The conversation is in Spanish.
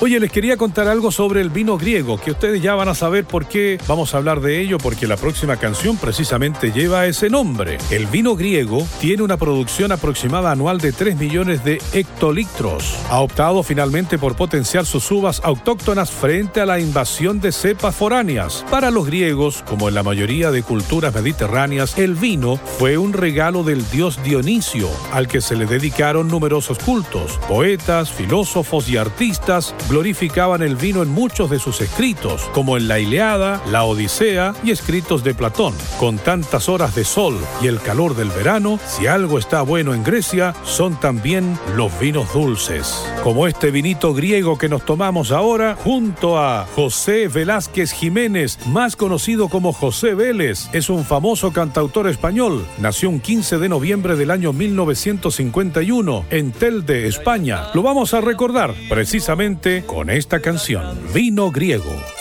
Oye, les quería contar algo sobre el vino griego, que ustedes ya van a saber por qué vamos a hablar de ello, porque la próxima canción precisamente lleva ese nombre. El vino griego tiene una producción aproximada anual de 3 millones de hectolitros. Ha optado finalmente por potenciar sus uvas autóctonas frente a la invasión de cepas foráneas. Para los griegos, como en la mayoría de culturas mediterráneas, el vino fue un regalo del dios Dionisio, al que se le dedicaron numerosos cultos. Poetas, filósofos y artistas glorificaban el vino en muchos de sus escritos, como en la Ilíada, la Odisea y escritos de Platón. Con tantas horas de sol y el calor del verano, si algo está bueno en Grecia, son también los vinos dulces. Como este vinito griego que nos tomamos ahora, junto a José Velázquez Jiménez, más conocido como José Vélez. Es un famoso cantautor español. Nació un 15 de noviembre del año 1951 en Telde, España. Lo vamos a recordar precisamente con esta canción, Vino Griego.